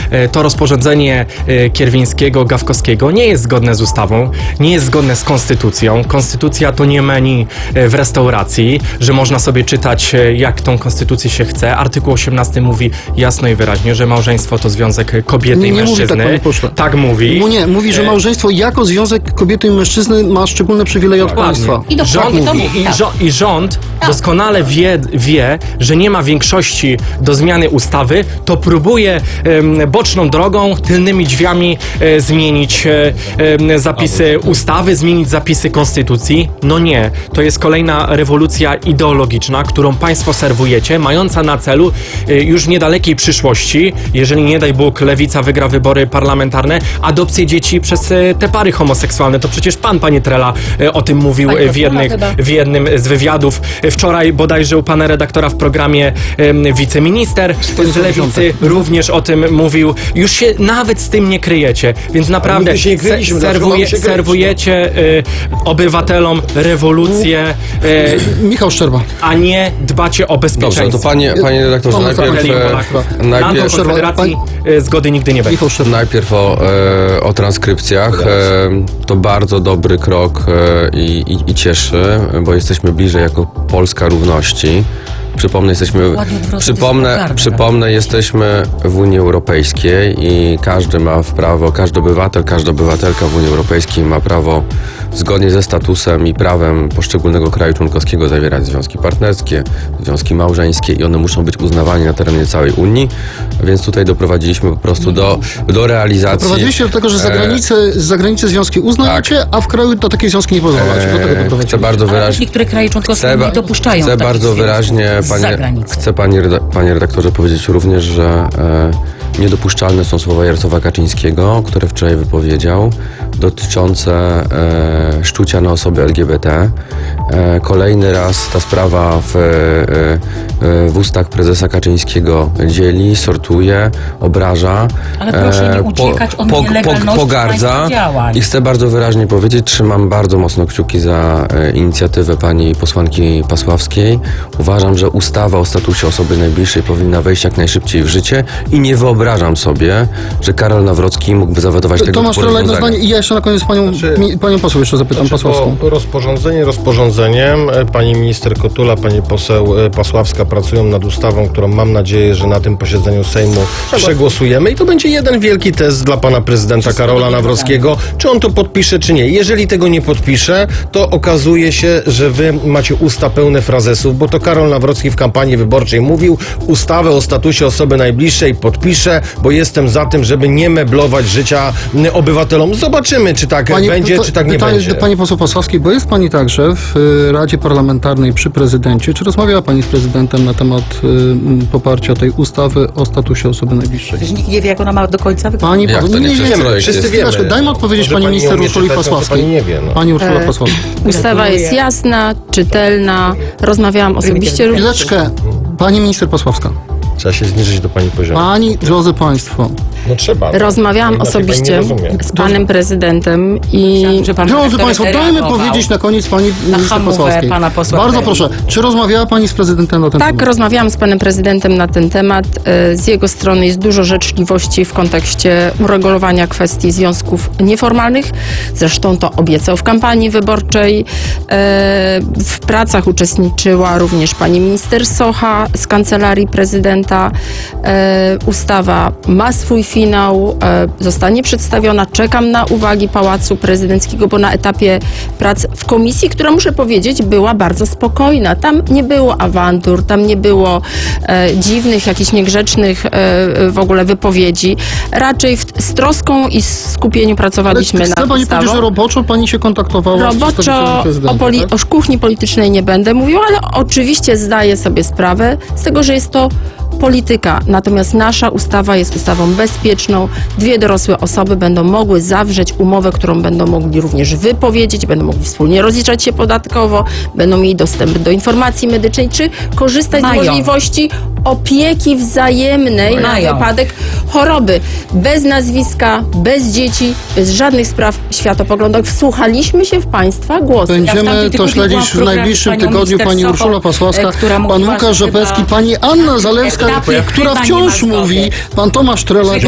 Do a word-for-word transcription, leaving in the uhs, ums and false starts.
to rozporządzenie Kierwińskiego-Gawkowskiego nie jest zgodne z ustawą, nie jest zgodne z konstytucją. Konstytucja to nie menu w restauracji, że można sobie czytać, jak tą konstytucję się chce. Artykuł osiemnasty mówi jasno i wyraźnie, że małżeństwo to związek kobiety nie, i nie mężczyzny. Mówi tak, panie pośle. Tak mówi. No nie, mówi, że małżeństwo jako związek kobiety i mężczyzny ma szczególne przywileje od państwa. I Rząd, dokładnie to i, mówi, i, tak. żo- I rząd doskonale wie, wie, że nie ma większości do zmiany ustawy, to próbuje em, boczną drogą, tylnymi drzwiami e, zmienić e, e, zapisy ustawy, zmienić zapisy konstytucji. No nie, to jest kolejna rewolucja ideologiczna, którą państwo serwujecie, mająca na celu e, już w niedalekiej przyszłości, jeżeli nie daj Bóg lewica wygra wybory parlamentarne, adopcję dzieci przez e, te pary homoseksualne. To przecież pan, panie Trela, e, o tym mówił e, w, jednych, w jednym z wywiadów. Wczoraj bodajże u pana redaktora w programie e, wiceminister z lewicy również o tym mówił. Już się nawet z tym nie kryjecie, więc naprawdę się nie kryliśmy, se- serwuje, się kryć, serwujecie e, obywatelom rewolucję, e, Michał Szczerba. a nie dbacie o bezpieczeństwo. Dobrze, to panie, panie redaktorze, Panie najpierw, Obywateli i e, Polaków. Na najpierw, tą konfederacji e, zgody nigdy nie będzie. Michał Szczerba. najpierw o, e, o transkrypcjach. E, to bardzo dobry krok e, i, i, i cieszy, bo jesteśmy bliżej jako Polska równości. Przypomnę, jesteśmy, przypomnę, przypomnę, jesteśmy w Unii Europejskiej i każdy ma w prawo, każdy obywatel, każda obywatelka w Unii Europejskiej ma prawo zgodnie ze statusem i prawem poszczególnego kraju członkowskiego zawierać związki partnerskie, związki małżeńskie i one muszą być uznawane na terenie całej Unii, więc tutaj doprowadziliśmy po prostu do, do realizacji. Doprowadziliście do tego, że za granicę, z zagranicy związki uznajecie, tak. a w kraju to takie związki nie pozwalacie. Do tego E, chcę doprowadziliście. bardzo Ale też wyraźnie. niektóre kraje członkowskie Chcę, nie dopuszczają chcę takich bardzo związków wyraźnie, z panie, zagranicy. chcę panie, reda, panie redaktorze powiedzieć również, że e, niedopuszczalne są słowa Jarosława Kaczyńskiego, które wczoraj wypowiedział, dotyczące e, szczucia na osoby L G B T. E, kolejny raz ta sprawa w, e, w ustach prezesa Kaczyńskiego dzieli, sortuje, obraża. Ale proszę nie uciekać od nielegalności pogardza. państwa działań. I chcę bardzo wyraźnie powiedzieć, trzymam bardzo mocno kciuki za e, inicjatywę pani posłanki Pasławskiej. Uważam, że ustawa o statusie osoby najbliższej powinna wejść jak najszybciej w życie i nie wyobrażam sobie, że Karol Nawrocki mógłby zawetować tego Tomasz typu Trela, jedno rozwiązania. zdanie i ja jeszcze na koniec panią, Znaczy- mi, panią poseł jeszcze zapytam, Znaczy, Pasławską. bo rozporządzenie rozporządzeniem. E, Pani minister Kotula, pani poseł e, Pasławska pracują nad ustawą, którą mam nadzieję, że na tym posiedzeniu Sejmu przegłosujemy i to będzie jeden wielki test dla pana prezydenta Karola Nawrockiego, czy on to podpisze, czy nie. Jeżeli tego nie podpisze, to okazuje się, że wy macie usta pełne frazesów, bo to Karol Nawrocki w kampanii wyborczej mówił, ustawę o statusie osoby najbliższej podpiszę, bo jestem za tym, żeby nie meblować życia m, obywatelom. Zobaczymy, czy tak Pani- będzie, to- czy tak nie pytanie będzie. do pani poseł Pasławskiej, bo jest pani także w y, Radzie Parlamentarnej przy prezydencie. Czy rozmawiała pani z prezydentem na temat y, m, poparcia tej ustawy o statusie osoby najbliższej? Przecież nikt nie wie, jak ona ma do końca wyglądać. Pani Jak to nie przez wiemy. projekt Wszyscy jest? wiemy. Chwileczkę, dajmy odpowiedzieć Może pani pani minister nie umie Urszuli czytać, może Pasławskiej. pani nie wie, no. Pani Urszula Pasławska. Ustawa jest jasna, czytelna. Rozmawiałam osobiście również. Chwileczkę. Pani minister Pasławska. Trzeba się zniżyć do pani poziomu. Pani, drodzy państwo, No trzeba. Rozmawiałam Inaczej pani nie osobiście rozumie. z panem prezydentem i Że pan drodzy redaktor państwo, dajmy reagował. powiedzieć na koniec pani minister hamówę Pasławskiej. pana posła Bardzo Treli. proszę, czy rozmawiała pani z prezydentem na ten tak, temat? rozmawiałam z panem prezydentem na ten temat. E, Z jego strony jest dużo życzliwości w kontekście uregulowania kwestii związków nieformalnych. Zresztą to obiecał w kampanii wyborczej. E, W pracach uczestniczyła również pani minister Socha z kancelarii prezydenta. E, Ustawa ma swój finał, e, zostanie przedstawiona. Czekam na uwagi Pałacu Prezydenckiego, bo na etapie prac w komisji, która, muszę powiedzieć, była bardzo spokojna. Tam nie było awantur, tam nie było e, dziwnych, jakichś niegrzecznych e, w ogóle wypowiedzi. Raczej w, z troską i z skupieniu pracowaliśmy Ale nad chce pani ustawą. powiedzieć, że roboczo pani się kontaktowała z Roboczo przedstawicielem o, prezydenta, poli- tak? o kuchni politycznej nie będę mówiła, ale oczywiście zdaję sobie sprawę z tego, że jest to polityka. Natomiast nasza ustawa jest ustawą bezpieczną. Dwie dorosłe osoby będą mogły zawrzeć umowę, którą będą mogli również wypowiedzieć, będą mogli wspólnie rozliczać się podatkowo, będą mieli dostęp do informacji medycznej, czy korzystać Mają. z możliwości opieki wzajemnej na Mają. wypadek choroby. Bez nazwiska, bez dzieci, bez żadnych spraw światopoglądowych. Wsłuchaliśmy się w państwa głosy. Ja w Będziemy tamtym to tygodniu byłam śledzić w w programie najbliższym z panią tygodniu. minister Pani Sochą, Urszula Pasławska, e, która pan mówiła, Łukasz że Rzepecki, chyba pani Anna Zalewska, etapy która chyba nie wciąż ma zgody. mówi, pan Tomasz Trela,